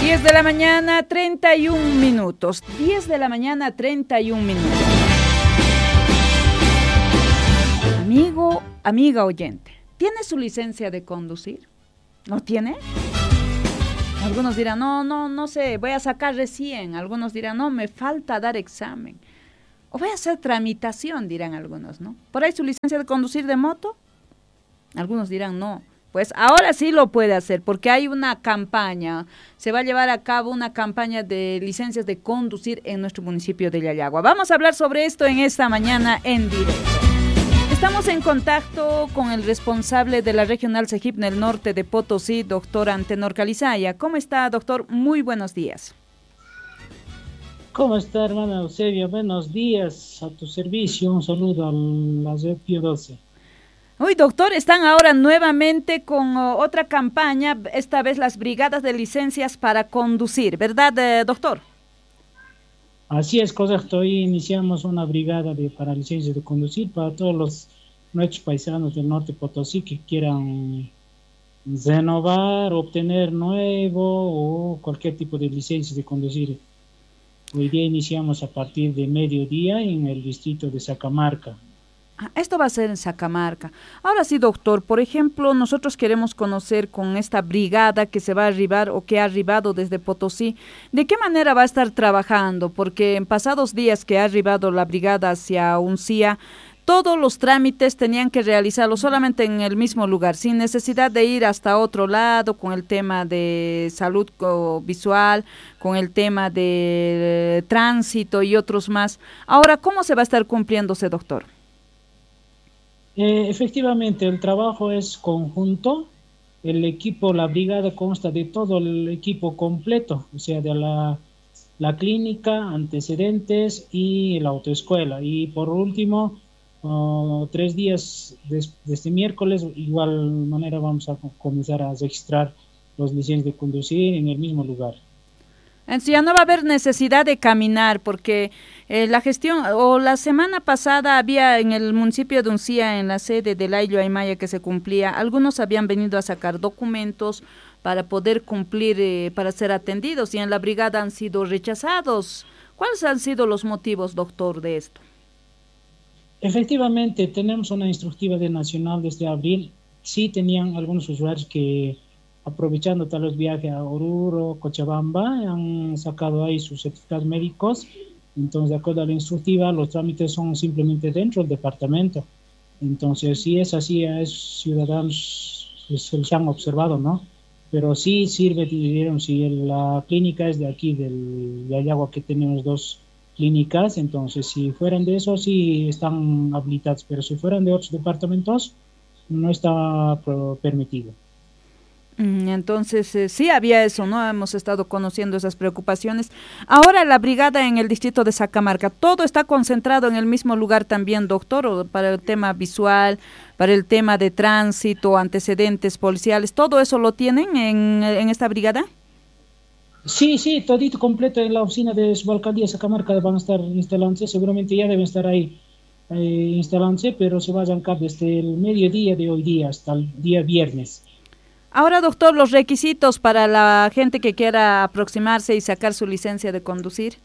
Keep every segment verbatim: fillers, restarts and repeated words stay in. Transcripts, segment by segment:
diez de la mañana, treinta y un minutos. diez de la mañana, treinta y un minutos. Amigo, amiga oyente, ¿tiene su licencia de conducir? ¿No tiene? Algunos dirán, no, no, no sé, voy a sacar recién. Algunos dirán, no, me falta dar examen. O voy a hacer tramitación, dirán algunos, ¿no? ¿Por ahí su licencia de conducir de moto? Algunos dirán, no. Pues ahora sí lo puede hacer, porque hay una campaña, se va a llevar a cabo una campaña de licencias de conducir en nuestro municipio de Yayagua. Vamos a hablar sobre esto en esta mañana en directo. Estamos en contacto con el responsable de la Regional Cegip del Norte de Potosí, doctor Antenor Calizaya. ¿Cómo está, doctor? Muy buenos días. ¿Cómo está, hermana Eusebia? Buenos días, a tu servicio. Un saludo a la Z P doce. Uy, doctor, están ahora nuevamente con uh, otra campaña, esta vez las brigadas de licencias para conducir, ¿verdad, eh, doctor? Así es, correcto. Hoy iniciamos una brigada de, para licencias de conducir para todos los nuestros paisanos del norte Potosí que quieran renovar, obtener nuevo o cualquier tipo de licencia de conducir. Hoy día iniciamos a partir de mediodía en el distrito de Sacamarca. Esto va a ser en Sacamarca. Ahora sí, doctor, por ejemplo, nosotros queremos conocer con esta brigada que se va a arribar o que ha arribado desde Potosí, ¿de qué manera va a estar trabajando? Porque en pasados días que ha arribado la brigada hacia Uncía, todos los trámites tenían que realizarlo solamente en el mismo lugar, sin necesidad de ir hasta otro lado con el tema de salud visual, con el tema de tránsito y otros más. Ahora, ¿cómo se va a estar cumpliéndose, doctor? Eh, efectivamente, el trabajo es conjunto. El equipo, la brigada consta de todo el equipo completo, o sea, de la, la clínica, antecedentes y la autoescuela. Y por último, uh, tres días des, desde miércoles, igual manera vamos a comenzar a registrar los licencias de conducir en el mismo lugar. Entonces ya no va a haber necesidad de caminar porque eh, la gestión, o la semana pasada había en el municipio de Uncía, en la sede del Ayllo Aymaya que se cumplía, algunos habían venido a sacar documentos para poder cumplir, eh, para ser atendidos y en la brigada han sido rechazados. ¿Cuáles han sido los motivos, doctor, de esto? Efectivamente, tenemos una instructiva de Nacional desde abril. Sí tenían algunos usuarios que aprovechando tal vez viaje a Oruro, Cochabamba, han sacado ahí sus certificados médicos. Entonces, de acuerdo a la instructiva, los trámites son simplemente dentro del departamento. Entonces, si es así, a esos ciudadanos se les han observado, ¿no? Pero sí sirve, dijeron, si la clínica es de aquí, del, de Ayagua, que tenemos dos clínicas, entonces si fueran de eso, sí están habilitados, pero si fueran de otros departamentos, no está permitido. Entonces, eh, sí había eso, ¿no? Hemos estado conociendo esas preocupaciones. Ahora la brigada en el distrito de Sacamarca, ¿todo está concentrado en el mismo lugar también, doctor? ¿O para el tema visual, para el tema de tránsito, antecedentes policiales, todo eso lo tienen en, en esta brigada? Sí, sí, todito completo en la oficina de su alcaldía Sacamarca van a estar instalándose, seguramente ya deben estar ahí eh, instalándose, pero se va a arrancar desde el mediodía de hoy día hasta el día viernes. Ahora, doctor, los requisitos para la gente que quiera aproximarse y sacar su licencia de conducir.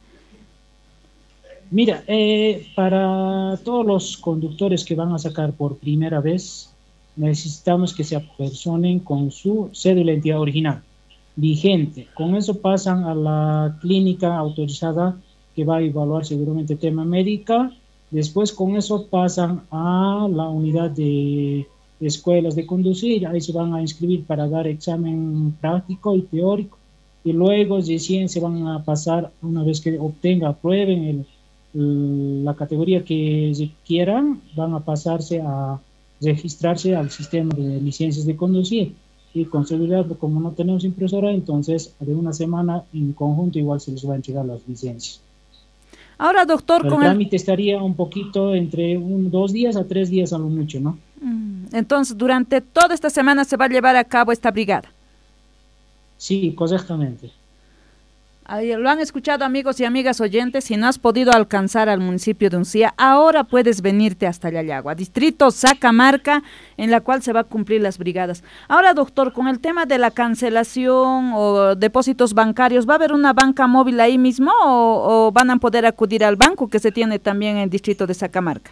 Mira, eh, para todos los conductores que van a sacar por primera vez, necesitamos que se apersonen con su cédula de identidad original, vigente. Con eso pasan a la clínica autorizada que va a evaluar seguramente el tema médica. Después con eso pasan a la unidad de escuelas de conducir, ahí se van a inscribir para dar examen práctico y teórico y luego recién se van a pasar, una vez que obtengan, aprueben el, el, la categoría que quieran, van a pasarse a registrarse al sistema de licencias de conducir y con seguridad, como no tenemos impresora, entonces de una semana en conjunto igual se les va a entregar las licencias. Ahora, doctor, el con trámite el... estaría un poquito entre un, dos días a tres días a lo mucho, ¿no? Entonces, durante toda esta semana se va a llevar a cabo esta brigada. Sí, correctamente. Ahí lo han escuchado, amigos y amigas oyentes. Si no has podido alcanzar al municipio de Uncía, ahora puedes venirte hasta Yayagua, distrito Sacamarca, en la cual se va a cumplir las brigadas. Ahora, doctor, con el tema de la cancelación o depósitos bancarios, ¿va a haber una banca móvil ahí mismo o, o van a poder acudir al banco que se tiene también en el distrito de Sacamarca?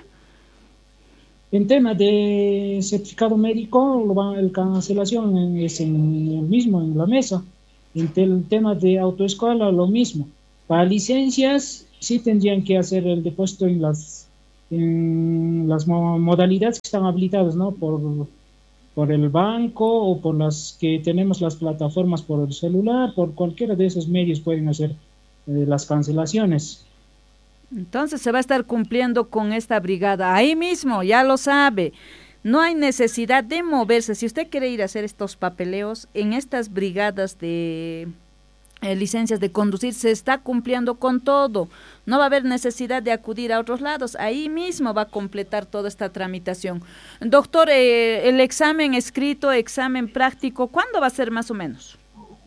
En tema de certificado médico, lo va, el cancelación es en el mismo, en la mesa. En el tema de autoescuela, lo mismo. Para licencias, sí tendrían que hacer el depósito en las, en las modalidades que están habilitadas, ¿no? Por, por el banco o por las que tenemos las plataformas por el celular, por cualquiera de esos medios pueden hacer eh, las cancelaciones. Entonces se va a estar cumpliendo con esta brigada. Ahí mismo, ya lo sabe. No hay necesidad de moverse. Si usted quiere ir a hacer estos papeleos, en estas brigadas de eh, licencias de conducir se está cumpliendo con todo. No va a haber necesidad de acudir a otros lados. Ahí mismo va a completar toda esta tramitación. Doctor, eh, el examen escrito, examen práctico, ¿cuándo va a ser más o menos?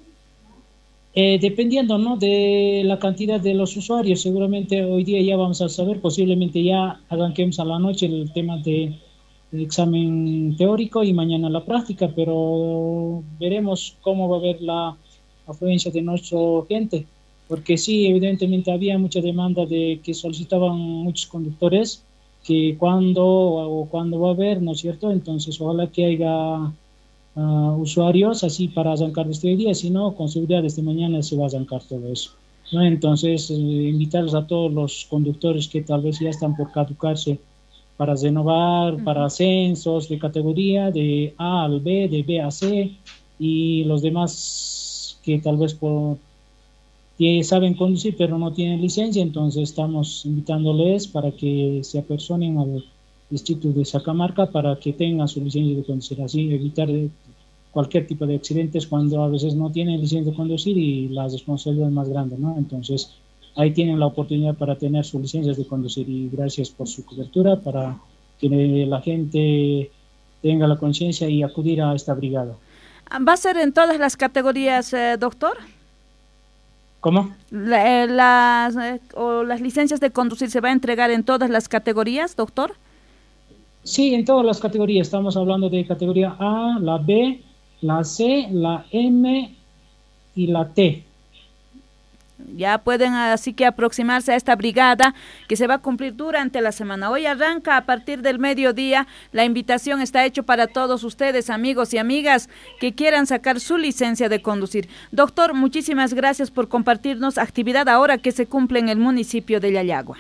Eh, dependiendo, ¿no?, de la cantidad de los usuarios. Seguramente hoy día ya vamos a saber, posiblemente ya arranquemos a la noche el tema de el examen teórico y mañana la práctica, pero veremos cómo va a haber la afluencia de nuestra gente, porque sí, evidentemente había mucha demanda de que solicitaban muchos conductores, que cuándo o cuándo va a haber, ¿no es cierto? Entonces, ojalá que haya uh, usuarios así para arrancar este día, si no, con seguridad desde mañana se va a arrancar todo eso, ¿no? Entonces, eh, invitarlos a todos los conductores que tal vez ya están por caducarse, para renovar, uh-huh. para ascensos de categoría de A al B, de B a C, y los demás que tal vez por, que saben conducir pero no tienen licencia. Entonces estamos invitándoles para que se apersonen al distrito de Sacamarca para que tengan su licencia de conducir, así evitar cualquier tipo de accidentes cuando a veces no tienen licencia de conducir y la responsabilidad es más grande, ¿no? Entonces ahí tienen la oportunidad para tener sus licencias de conducir, y gracias por su cobertura para que la gente tenga la conciencia y acudir a esta brigada. ¿Va a ser en todas las categorías, eh, doctor? ¿Cómo? La, eh, las, eh, o las licencias de conducir se va a entregar en todas las categorías, doctor. Sí, en todas las categorías. Estamos hablando de categoría A, la B, la C, la M y la T. Ya pueden así que aproximarse a esta brigada que se va a cumplir durante la semana. Hoy arranca a partir del mediodía. La invitación está hecha para todos ustedes, amigos y amigas, que quieran sacar su licencia de conducir. Doctor, muchísimas gracias por compartirnos actividad ahora que se cumple en el municipio de Yayagua.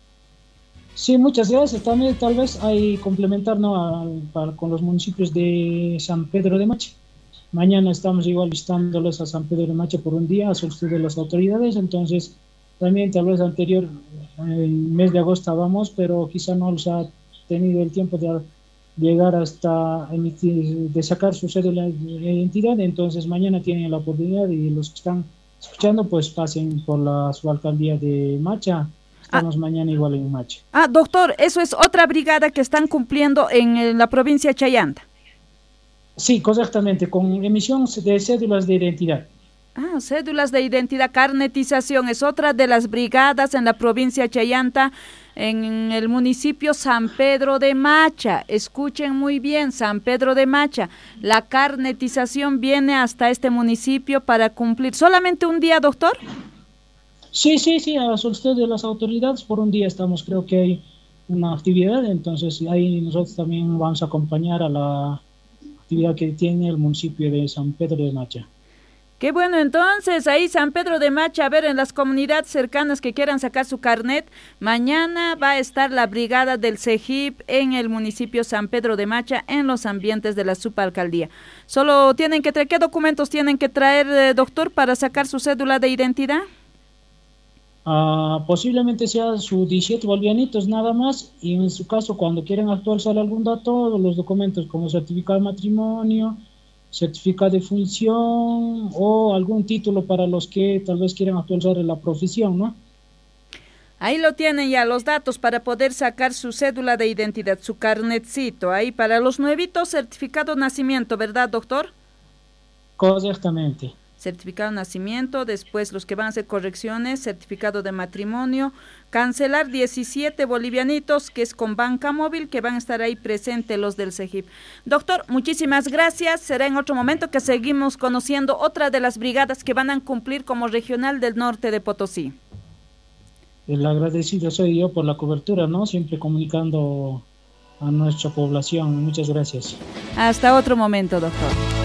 Sí, muchas gracias. También tal vez hay complementar, ¿no?, a, para, con los municipios de San Pedro de Macha. Mañana estamos igual listándoles a San Pedro de Macha por un día a solicitud de las autoridades. Entonces también tal vez anterior, en el mes de agosto vamos, pero quizá no les ha tenido el tiempo de llegar hasta emitir, de sacar su cédula de identidad. Entonces mañana tienen la oportunidad, y los que están escuchando pues pasen por la su alcaldía de Macha. Estamos ah, mañana igual en Macha. Ah, doctor, eso es otra brigada que están cumpliendo en, en la provincia de Chayanta. Sí, correctamente, con emisión de cédulas de identidad. Ah, cédulas de identidad, carnetización, es otra de las brigadas en la provincia de Chayanta, en el municipio San Pedro de Macha. Escuchen muy bien, San Pedro de Macha. La carnetización viene hasta este municipio para cumplir. ¿Solamente un día, doctor? Sí, sí, sí, a solicitud de las autoridades por un día estamos, creo que hay una actividad, entonces ahí nosotros también vamos a acompañar a la actividad que tiene el municipio de San Pedro de Macha. Qué bueno, entonces ahí San Pedro de Macha, a ver, en las comunidades cercanas que quieran sacar su carnet, mañana va a estar la brigada del CEGIP en el municipio San Pedro de Macha, en los ambientes de la subalcaldía. Solo tienen que traer, ¿qué documentos tienen que traer, eh, doctor, para sacar su cédula de identidad? Uh, posiblemente sea su diecisiete bolivianitos nada más, y en su caso cuando quieren actualizar algún dato, los documentos como certificado de matrimonio, certificado de función o algún título para los que tal vez quieran actualizar en la profesión, ¿no? Ahí lo tienen ya los datos para poder sacar su cédula de identidad, su carnetcito, ahí para los nuevitos, certificado de nacimiento, ¿verdad, doctor? Correctamente. certificado de nacimiento, después los que van a hacer correcciones, certificado de matrimonio, cancelar diecisiete bolivianitos, que es con banca móvil, que van a estar ahí presentes los del CEGIP. Doctor, muchísimas gracias, será en otro momento que seguimos conociendo otra de las brigadas que van a cumplir como regional del norte de Potosí. El agradecido soy yo por la cobertura, ¿no? Siempre comunicando a nuestra población. Muchas gracias. Hasta otro momento, doctor.